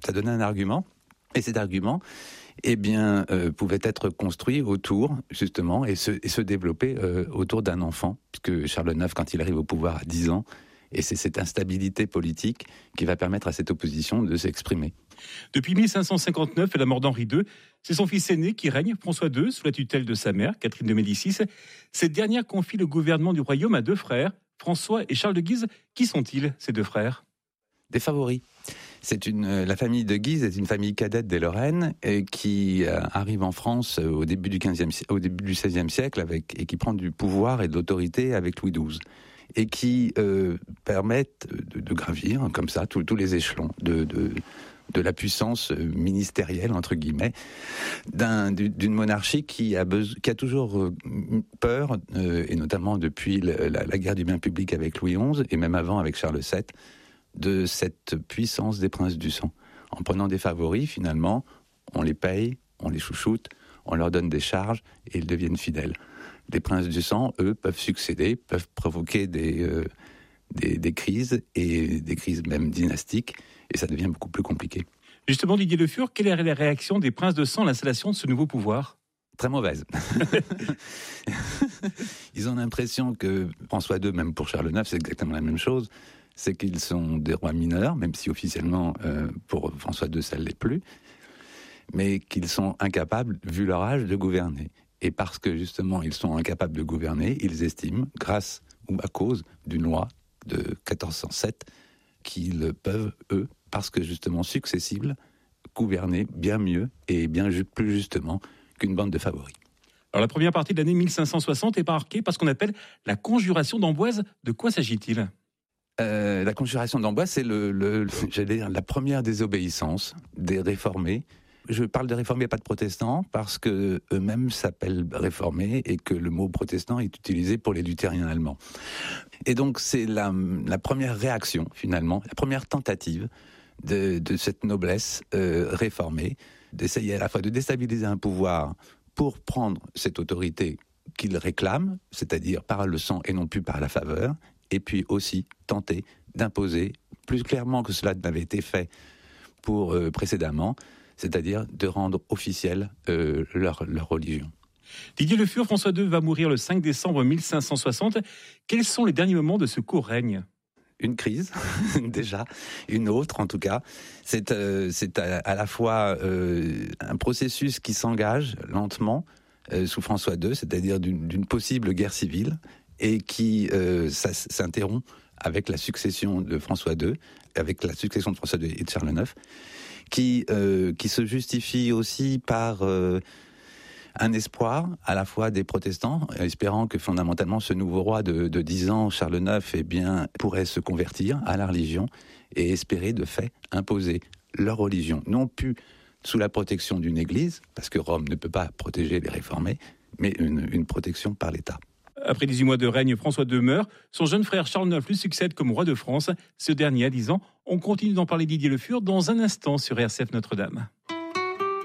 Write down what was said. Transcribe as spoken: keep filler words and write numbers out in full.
ça donnait un argument. Et cet argument, eh bien, euh, pouvait être construit autour, justement, et se, et se développer euh, autour d'un enfant, puisque Charles neuf, quand il arrive au pouvoir à dix ans, et c'est cette instabilité politique qui va permettre à cette opposition de s'exprimer. Depuis mille cinq cent cinquante-neuf et la mort d'Henri deux, c'est son fils aîné qui règne, François deux, sous la tutelle de sa mère, Catherine de Médicis. Cette dernière confie le gouvernement du royaume à deux frères, François et Charles de Guise. Qui sont-ils, ces deux frères ? Des favoris. C'est une, la famille de Guise est une famille cadette des Lorraines et qui euh, arrive en France au début du quinzième, au début du seizième siècle avec, et qui prend du pouvoir et de l'autorité avec Louis douze et qui euh, permettent de, de gravir comme ça tous, tous les échelons de, de, de la puissance ministérielle entre guillemets d'un, d'une monarchie qui a, besoin, qui a toujours peur euh, et notamment depuis la, la, la guerre du bien public avec Louis onze et même avant avec Charles sept, de cette puissance des princes du sang. En prenant des favoris, finalement, on les paye, on les chouchoute, on leur donne des charges et ils deviennent fidèles. Les princes du sang, eux, peuvent succéder, peuvent provoquer des, euh, des, des crises, et des crises même dynastiques, et ça devient beaucoup plus compliqué. Justement, Didier Le Fur, quelle est la réaction des princes de sang à l'installation de ce nouveau pouvoir ? Très mauvaise. Ils ont l'impression que François deux, même pour Charles neuf, c'est exactement la même chose, c'est qu'ils sont des rois mineurs, même si officiellement, euh, pour François deux, ça ne l'est plus, mais qu'ils sont incapables, vu leur âge, de gouverner. Et parce que, justement, ils sont incapables de gouverner, ils estiment, grâce ou à cause d'une loi de quatorze cent sept, qu'ils peuvent, eux, parce que, justement, successibles, gouverner bien mieux et bien ju- plus justement qu'une bande de favoris. Alors, la première partie de l'année mille cinq cent soixante est marquée par ce qu'on appelle la conjuration d'Amboise. De quoi s'agit-il ? Euh, la conjuration d'Amboise, c'est le, le, le, j'allais dire, la première désobéissance des réformés. Je parle de réformés, pas de protestants, parce que eux-mêmes s'appellent réformés et que le mot protestant est utilisé pour les luthériens allemands. Et donc c'est la, la première réaction, finalement, la première tentative de, de cette noblesse euh, réformée, d'essayer à la fois de déstabiliser un pouvoir pour prendre cette autorité qu'il réclame, c'est-à-dire par le sang et non plus par la faveur, et puis aussi tenter d'imposer, plus clairement que cela n'avait été fait pour euh, précédemment, c'est-à-dire de rendre officielle euh, leur, leur religion. Didier Le Fur, François deux va mourir le cinq décembre mille cinq cent soixante. Quels sont les derniers moments de ce court règne ? Une crise, déjà, une autre en tout cas. C'est, euh, c'est à, à la fois euh, un processus qui s'engage lentement euh, sous François deux, c'est-à-dire d'une, d'une possible guerre civile, et qui euh, ça, s'interrompt avec la succession de François deux, avec la succession de François deux et de Charles neuf, qui, euh, qui se justifie aussi par euh, un espoir à la fois des protestants, espérant que fondamentalement ce nouveau roi de, de dix ans, Charles neuf, eh bien, pourrait se convertir à la religion et espérer de fait imposer leur religion, non plus sous la protection d'une église, parce que Rome ne peut pas protéger les réformés, mais une, une protection par l'État. Après dix-huit mois de règne, François deux meurt. Son jeune frère Charles neuf lui succède comme roi de France. Ce dernier a dix ans. On continue d'en parler, Didier Le Fur, dans un instant sur R C F Notre-Dame.